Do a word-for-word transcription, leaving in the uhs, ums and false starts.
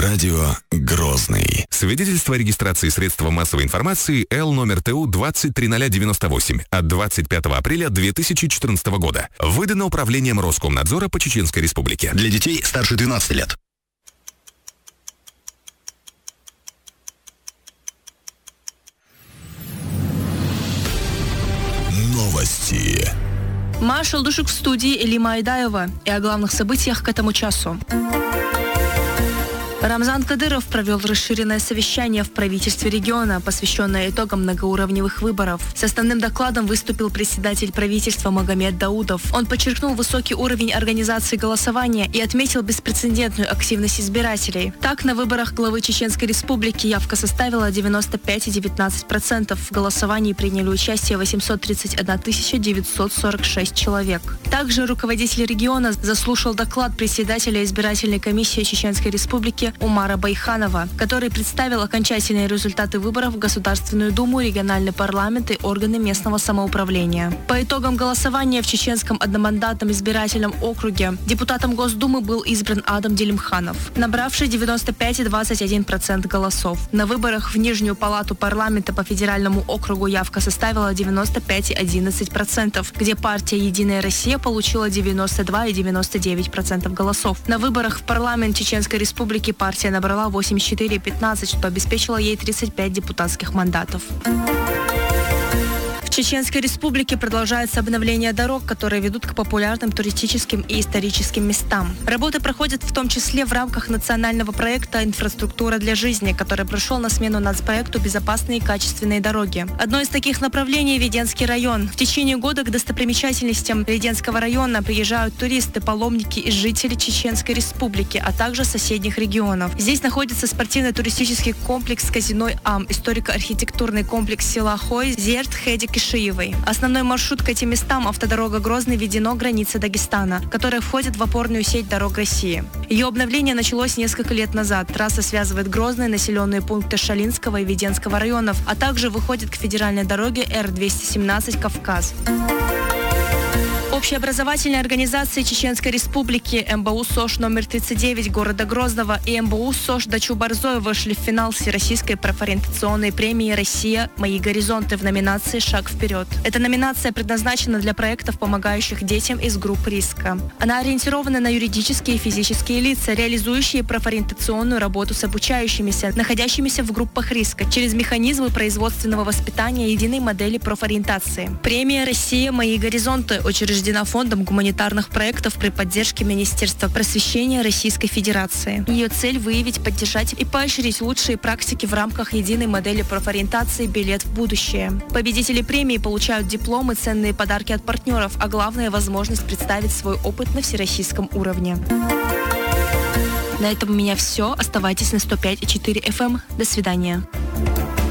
Радио Грозный. Свидетельство о регистрации средства массовой информации Л номер ТУ двадцать три ноль девяносто восемь от двадцать пятого апреля две тысячи четырнадцатого года. Выдано Управлением Роскомнадзора по Чеченской Республике. Для детей старше двенадцати лет. Новости. Маршал Душук в студии Элима Айдаева и о главных событиях к этому часу. Рамзан Кадыров провел расширенное совещание в правительстве региона, посвященное итогам многоуровневых выборов. С основным докладом выступил председатель правительства Магомед Даудов. Он подчеркнул высокий уровень организации голосования и отметил беспрецедентную активность избирателей. Так, на выборах главы Чеченской Республики явка составила девяносто пять целых девятнадцать сотых процента. В голосовании приняли участие восемьсот тридцать одна тысяча девятьсот сорок шесть человек. Также руководитель региона заслушал доклад председателя избирательной комиссии Чеченской Республики Умара Байханова, который представил окончательные результаты выборов в Государственную Думу, региональный парламент и органы местного самоуправления. По итогам голосования в Чеченском одномандатном избирательном округе депутатом Госдумы был избран Адам Делимханов, набравший девяносто пять целых двадцать один сотых процента голосов. На выборах в Нижнюю палату парламента по федеральному округу явка составила девяносто пять целых одиннадцать сотых процента, где партия «Единая Россия» получила девяносто два целых девяносто девять сотых процента голосов. На выборах в парламент Чеченской Республики партия набрала восемьдесят четыре целых пятнадцать сотых, что обеспечило ей тридцать пять депутатских мандатов. В Чеченской Республике продолжается обновление дорог, которые ведут к популярным туристическим и историческим местам. Работы проходят в том числе в рамках национального проекта «Инфраструктура для жизни», который пришел на смену нацпроекту «Безопасные и качественные дороги». Одно из таких направлений – Веденский район. В течение года к достопримечательностям Веденского района приезжают туристы, паломники и жители Чеченской Республики, а также соседних регионов. Здесь находится спортивно-туристический комплекс «Казино Ам», историко-архитектурный комплекс села Хой, Зерт, Хедик и Шиевой. Основной маршрут к этим местам — автодорога Грозный-Ведено, граница Дагестана, которая входит в опорную сеть дорог России. Ее обновление началось несколько лет назад. Трасса связывает Грозные населенные пункты Шалинского и Веденского районов, а также выходит к федеральной дороге Р двести семнадцать «Кавказ». Общеобразовательные организации Чеченской Республики эм бэ у СОЖ номер тридцать девять города Грозного и эм бэ у СОЖ Дачу-Борзой вышли в финал Всероссийской профориентационной премии «Россия. Мои горизонты» в номинации «Шаг вперед». Эта номинация предназначена для проектов, помогающих детям из групп риска. Она ориентирована на юридические и физические лица, реализующие профориентационную работу с обучающимися, находящимися в группах риска, через механизмы производственного воспитания единой модели профориентации. Премия «Россия. Мои горизонты» учреждена Фондом гуманитарных проектов при поддержке Министерства просвещения Российской Федерации. Ее цель — выявить, поддержать и поощрить лучшие практики в рамках единой модели профориентации «Билет в будущее». Победители премии получают дипломы, ценные подарки от партнеров, а главное — возможность представить свой опыт на всероссийском уровне. На этом у меня все. Оставайтесь на сто пять и четыре эф эм. До свидания.